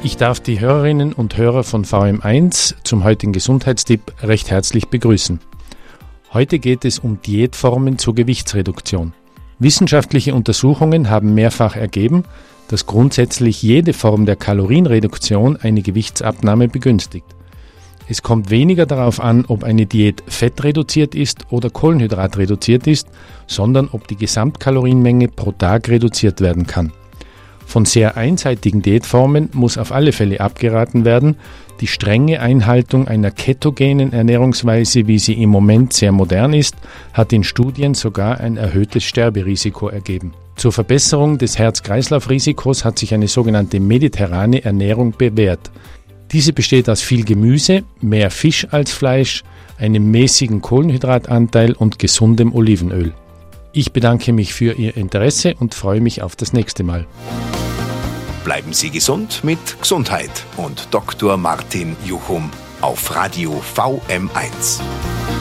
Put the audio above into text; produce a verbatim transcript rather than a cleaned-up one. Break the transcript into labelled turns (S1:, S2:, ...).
S1: Ich darf die Hörerinnen und Hörer von V M eins zum heutigen Gesundheitstipp recht herzlich begrüßen. Heute geht es um Diätformen zur Gewichtsreduktion. Wissenschaftliche Untersuchungen haben mehrfach ergeben, dass grundsätzlich jede Form der Kalorienreduktion eine Gewichtsabnahme begünstigt. Es kommt weniger darauf an, ob eine Diät fettreduziert ist oder kohlenhydratreduziert ist, sondern ob die Gesamtkalorienmenge pro Tag reduziert werden kann. Von sehr einseitigen Diätformen muss auf alle Fälle abgeraten werden. Die strenge Einhaltung einer ketogenen Ernährungsweise, wie sie im Moment sehr modern ist, hat in Studien sogar ein erhöhtes Sterberisiko ergeben. Zur Verbesserung des Herz-Kreislauf-Risikos hat sich eine sogenannte mediterrane Ernährung bewährt. Diese besteht aus viel Gemüse, mehr Fisch als Fleisch, einem mäßigen Kohlenhydratanteil und gesundem Olivenöl. Ich bedanke mich für Ihr Interesse und freue mich auf das nächste Mal.
S2: Bleiben Sie gesund mit Gesundheit und Doktor Martin Juchum auf Radio V M eins.